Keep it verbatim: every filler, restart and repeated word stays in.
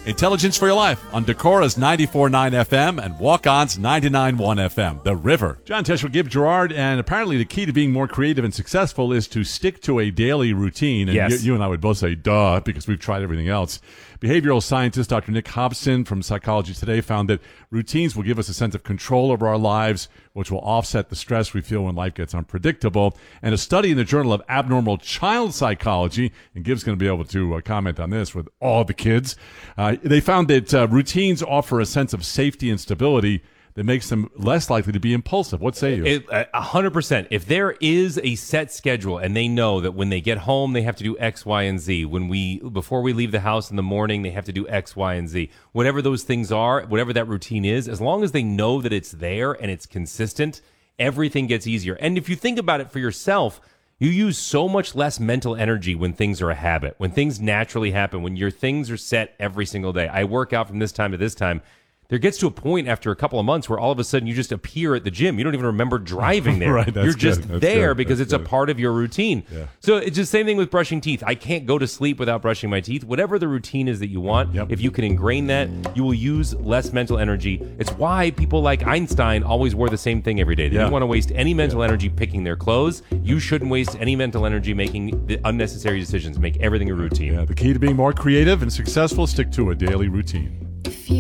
Intelligence for Your Life on Decora's ninety-four point nine F M and Walk-On's ninety-nine point one F M, The River. John Tesh will give Gerard, and apparently the key to being more creative and successful is to stick to a daily routine. And Yes. you, you and I would both say, duh, because we've tried everything else. Behavioral scientist Doctor Nick Hobson from Psychology Today found that routines will give us a sense of control over our lives, which will offset the stress we feel when life gets unpredictable. And a study in the Journal of Abnormal Child Psychology, and Gib's going to be able to uh, comment on this with all the kids, uh, they found that uh, routines offer a sense of safety and stability that makes them less likely to be impulsive. What say you? It- A hundred percent. If there is a set schedule and they know that when they get home they have to do X, Y, and Z. When we before we leave the house in the morning they have to do X, Y, and Z. Whatever those things are, whatever that routine is, as long as they know that it's there and it's consistent, everything gets easier. And if you think about it for yourself, you use so much less mental energy when things are a habit, when things naturally happen, when your things are set every single day. I work out from this time to this time. There gets to a point after a couple of months where all of a sudden you just appear at the gym. You don't even remember driving there. Right, that's You're just good. That's there good. because That's it's good. a part of your routine. Yeah. So it's the same thing with brushing teeth. I can't go to sleep without brushing my teeth. Whatever the routine is that you want, Yep. if you can ingrain that, you will use less mental energy. It's why people like Einstein always wore the same thing every day. They Yeah. didn't want to waste any mental energy picking their clothes. You shouldn't waste any mental energy making the unnecessary decisions. Make everything a routine. Yeah, the key to being more creative and successful, stick to a daily routine.